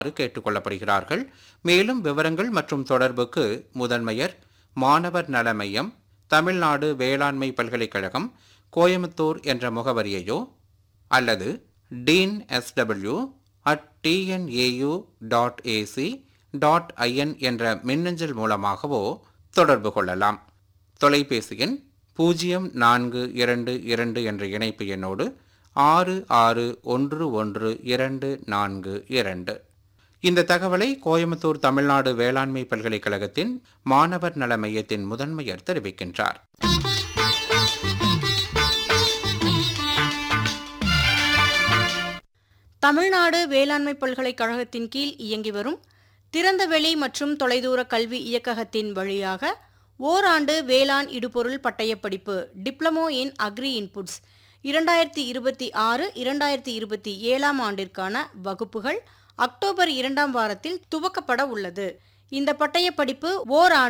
கேட்டுக்கொள்ளப்படுகிறார்கள். மேலும் விவரங்கள் மற்றும் தொடர்புக்கு முதன்மையர், மாணவர் நல மையம், தமிழ்நாடு வேளாண்மை பல்கலைக்கழகம், கோயம்புத்தூர் என்ற முகவரியையோ அல்லது deansw@tnau.ac.in என்ற மின்னஞ்சல் மூலமாகவோ தொடர்பு கொள்ளலாம். தொலைபேசி எண் 0422 என்ற இணைப்பு எண்ணோடு 66112442. இந்த தகவலை கோயம்புத்தூர் தமிழ்நாடு வேளாண்மை பல்கலைக்கழகத்தின் மாணவர் நல மையத்தின் முதன்மையர் தெரிவிக்கின்றார். தமிழ்நாடு வேளாண்மை பல்கலைக்கழகத்தின் கீழ் இயங்கி வரும் திறந்தவெளி மற்றும் தொலைதூர கல்வி இயக்ககத்தின் வழியாக ஓராண்டு வேளாண் இடுபொருள் பட்டயப்படிப்பு டிப்ளமோ இன் அக்ரி இன்புட்ஸ் 2026-2027 ஆண்டிற்கான வகுப்புகள் அக்டோபர் 2ஆம் வாரத்தில் துவக்கப்பட உள்ளது. இந்த பட்டயப்படிப்பு ஓராண்டு